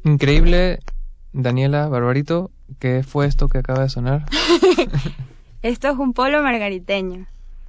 Increíble, Daniela, Barbarito. ¿Qué fue esto que acaba de sonar? Esto es un polo margariteño.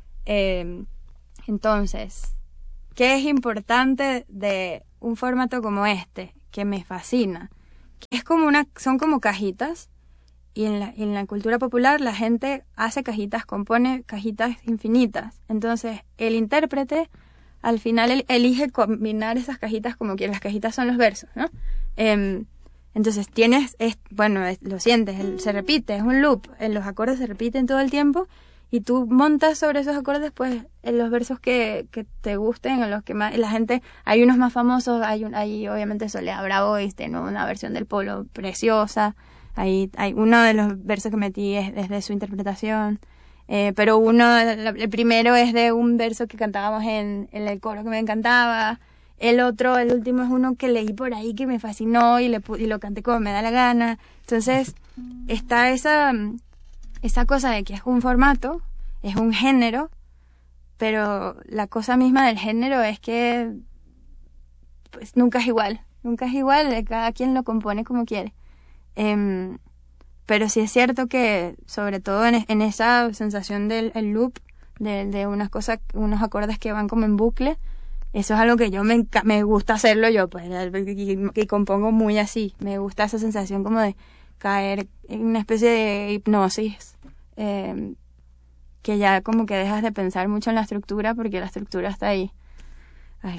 Entonces, ¿qué es importante de un formato como este? Que me fascina. Es como son como cajitas, y en la cultura popular la gente hace cajitas, compone cajitas infinitas. Entonces, el intérprete al final él elige combinar esas cajitas como quiere. Las cajitas son los versos, ¿no? Entonces lo sientes, se repite, es un loop, los acordes se repiten todo el tiempo y tú montas sobre esos acordes pues en los versos que te gusten, en los que más la gente, hay unos más famosos, hay obviamente Soledad Bravo, tiene una versión del polo preciosa, hay uno de los versos que metí es de su interpretación, pero el primero es de un verso que cantábamos en el coro que me encantaba. El último es uno que leí por ahí que me fascinó y lo canté como me da la gana. Entonces, está esa cosa de que es un formato, es un género, pero la cosa misma del género es que pues nunca es igual, cada quien lo compone como quiere. Pero sí es cierto que, sobre todo en esa sensación del loop, de unos acordes que van como en bucle, eso es algo que yo me gusta hacerlo yo, pues, y compongo muy así. Me gusta esa sensación como de caer en una especie de hipnosis, que ya como que dejas de pensar mucho en la estructura porque la estructura está ahí. Ay,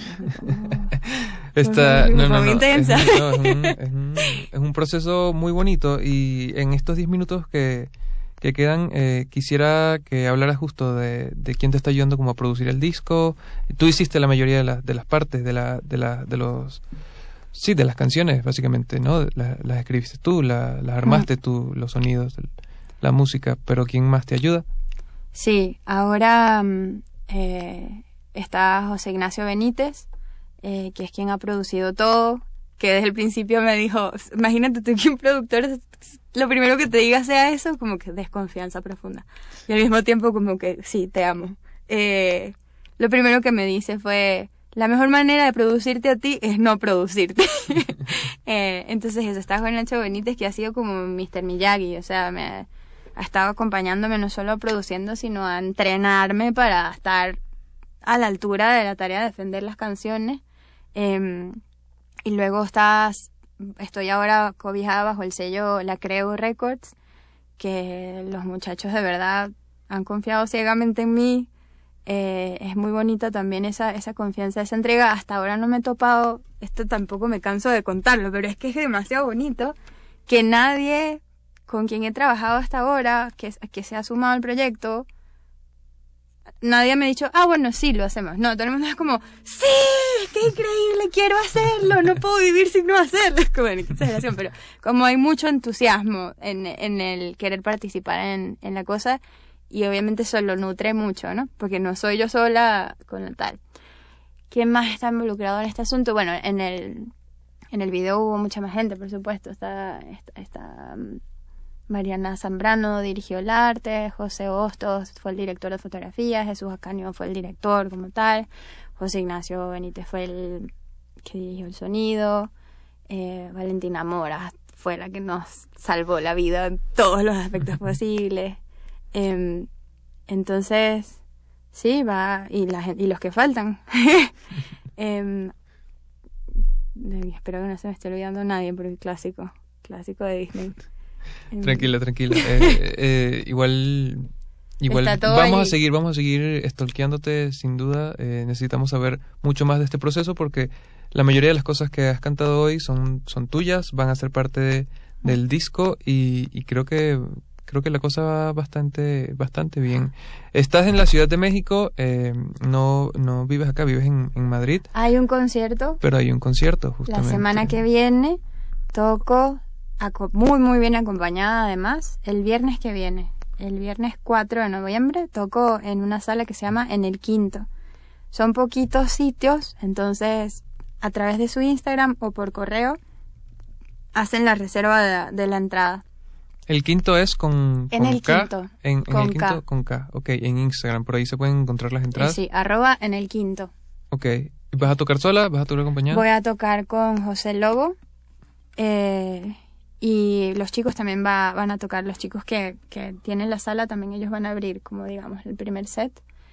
muy intensa. Es un proceso muy bonito, y en estos 10 minutos que quedan, quisiera que hablaras justo de quién te está ayudando como a producir el disco. Tú hiciste la mayoría de las partes de las canciones, básicamente, ¿no? Las escribiste tú, las armaste tú, los sonidos, la música, pero ¿quién más te ayuda? Sí, ahora está José Ignacio Benítez, que es quien ha producido todo, que desde el principio me dijo, imagínate tú que un productor lo primero que te diga sea eso, como que desconfianza profunda. Y al mismo tiempo como que, sí, te amo. Lo primero que me dice fue, la mejor manera de producirte a ti es no producirte. Entonces eso, está con Nacho Benítez, que ha sido como Mr. Miyagi, o sea, ha estado acompañándome no solo produciendo, sino a entrenarme para estar a la altura de la tarea de defender las canciones. Y luego estoy ahora cobijada bajo el sello La Creo Records, que los muchachos de verdad han confiado ciegamente en mí. Es muy bonita también esa confianza, esa entrega. Hasta ahora no me he topado, esto tampoco me canso de contarlo, pero es que es demasiado bonito que nadie con quien he trabajado hasta ahora, que se ha sumado al proyecto, nadie me ha dicho, bueno, sí, lo hacemos. No, todo el mundo es como, sí, qué increíble, quiero hacerlo, no puedo vivir sin no hacerlo. Es como, qué exageración, pero como hay mucho entusiasmo en el querer participar en la cosa, y obviamente eso lo nutre mucho, ¿no? Porque no soy yo sola con la tal. ¿Quién más está involucrado en este asunto? Bueno, en el video hubo mucha más gente, por supuesto. Está Mariana Zambrano dirigió el arte, José Hostos fue el director de fotografía, Jesús Ascanio fue el director como tal, José Ignacio Benítez fue el que dirigió el sonido, Valentina Mora fue la que nos salvó la vida en todos los aspectos posibles. Entonces, sí, va, y los que faltan. Espero que no se me esté olvidando nadie, porque clásico de Disney. Tranquila. Igual vamos a seguir stalkeándote, sin duda. Necesitamos saber mucho más de este proceso, porque la mayoría de las cosas que has cantado hoy son tuyas, van a ser parte del disco, y creo que la cosa va bastante bien. Estás en la Ciudad de México, no vives acá, vives en Madrid. Hay un concierto. Pero hay un concierto, justamente. La semana que viene toco muy muy bien acompañada, además, el viernes que viene, el viernes 4 de noviembre, toco en una sala que se llama En el Quinto. Son poquitos sitios, entonces a través de su Instagram o por correo hacen la reserva de la entrada. El Quinto es con En el K. Quinto. En con el Quinto K. Con K. Ok, en Instagram, por ahí se pueden encontrar las entradas. Sí, @En el Quinto. Ok. ¿Vas a tocar sola? ¿Vas a tocar acompañada? Voy a tocar con José Lobo, Y los chicos también van a tocar, los chicos que tienen la sala también ellos van a abrir, como digamos, el primer set.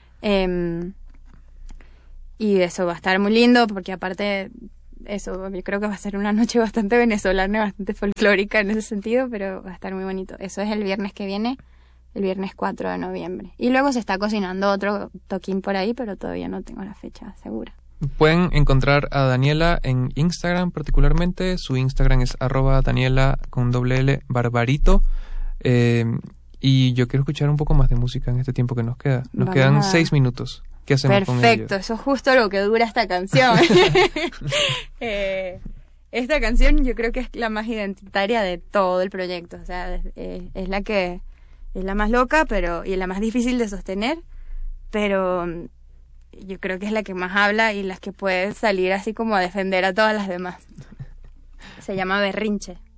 Y eso va a estar muy lindo porque aparte, eso, yo creo que va a ser una noche bastante venezolana, bastante folclórica en ese sentido, pero va a estar muy bonito. Eso es el viernes que viene, el viernes 4 de noviembre. Y luego se está cocinando otro toquín por ahí, pero todavía no tengo la fecha segura. Pueden encontrar a Daniela en Instagram particularmente. Su Instagram es @Daniela con ll Barbarito. Y yo quiero escuchar un poco más de música en este tiempo que nos queda. Nos quedan 6 minutos. ¿Qué hacemos con ello? Perfecto, eso es justo lo que dura esta canción. Esta canción yo creo que es la más identitaria de todo el proyecto. O sea, es la que es la más loca, y la más difícil de sostener, pero yo creo que es la que más habla y las que puede salir así como a defender a todas las demás. Se llama Berrinche.